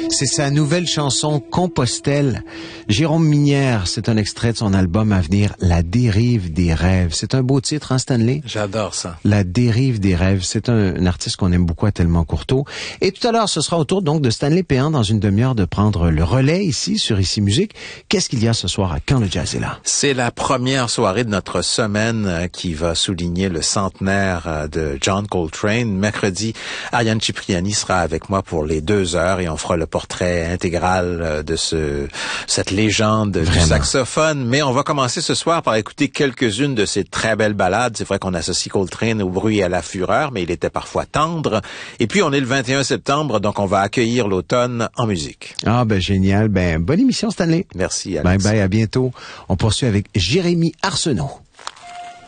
C'est sa nouvelle chanson Compostelle. Jérôme Minière, c'est un extrait de son album à venir, La dérive des rêves. C'est un beau titre, hein, Stanley? J'adore ça. La dérive des rêves. C'est un artiste qu'on aime beaucoup à Tellement Courteau. Et tout à l'heure, ce sera au tour donc de Stanley Péan dans une demi-heure de prendre le relais ici sur Ici Musique. Qu'est-ce qu'il y a ce soir à Quand le Jazz est là? C'est la première soirée de notre semaine qui va souligner le centenaire de John Coltrane. Mercredi, Ariane Cipriani sera avec moi pour les 2 heures et on fera le portrait intégral de cette légende du saxophone. Mais on va commencer ce soir par écouter quelques-unes de ces très belles ballades. C'est vrai qu'on associe Coltrane au bruit et à la fureur, mais il était parfois tendre. Et puis on est le 21 septembre, donc on va accueillir l'automne en musique. Ah ben génial. Ben bonne émission Stanley. Merci Alex. Bye bye, à bientôt. On poursuit avec Jérémy Arsenault.